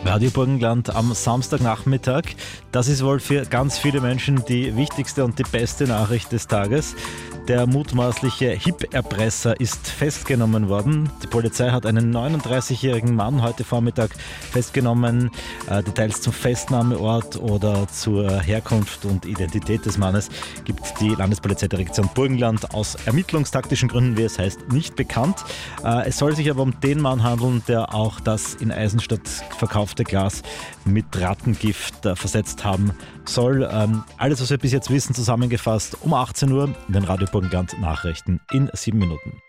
Radio Burgenland am Samstagnachmittag. Das ist wohl für ganz viele Menschen die wichtigste und die beste Nachricht des Tages. Der mutmaßliche HIP-Erpresser ist festgenommen worden. Die Polizei hat einen 39-jährigen Mann heute Vormittag festgenommen. Details zum Festnahmeort oder zur Herkunft und Identität des Mannes gibt die Landespolizeidirektion Burgenland aus ermittlungstaktischen Gründen, wie es heißt, nicht bekannt. Es soll sich aber um den Mann handeln, der auch das in Eisenstadt verkaufte Glas mit Rattengift versetzt haben soll. Alles, was wir bis jetzt wissen, zusammengefasst um 18 Uhr in den Radio Burgenland Nachrichten in 7 Minuten.